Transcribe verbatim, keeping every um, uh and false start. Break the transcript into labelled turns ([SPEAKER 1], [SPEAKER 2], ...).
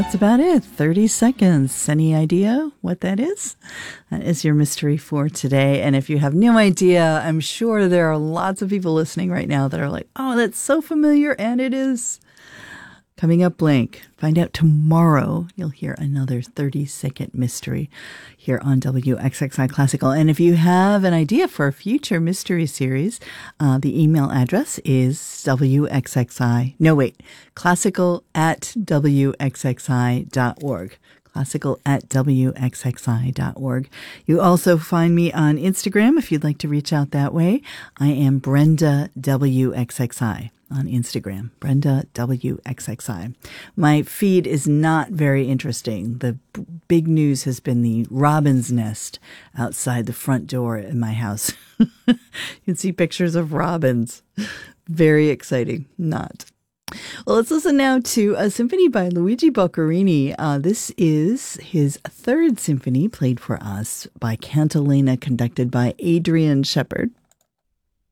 [SPEAKER 1] That's about it. thirty seconds. Any idea what that is? That is your mystery for today. And if you have no idea, I'm sure there are lots of people listening right now that are like, oh, that's so familiar. And it is. Coming up blank. Find out tomorrow. You'll hear another thirty second mystery here on W X X I Classical. And if you have an idea for a future mystery series, uh, the email address is W X X I. No, wait. Classical at W X X I dot org. Classical at W X X I dot org. You also find me on Instagram if you'd like to reach out that way. I am Brenda W X X I. On Instagram, Brenda W X X I. My feed is not very interesting. The b- big news has been the robin's nest outside the front door in my house. You can see pictures of robins. Very exciting. Not. Well, let's listen now to a symphony by Luigi Boccherini. Uh, this is his third symphony played for us by Cantilena, conducted by Adrian Shepard.